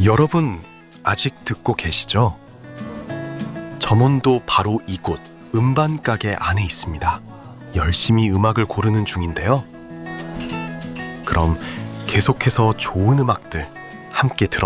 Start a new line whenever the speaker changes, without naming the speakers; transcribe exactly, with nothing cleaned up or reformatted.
여러분 아직 듣고 계시죠? 점원도 바로 이곳 음반가게 안에 있습니다. 열심히 음악을 고르는 중인데요. 그럼 계속해서 좋은 음악들 함께 들어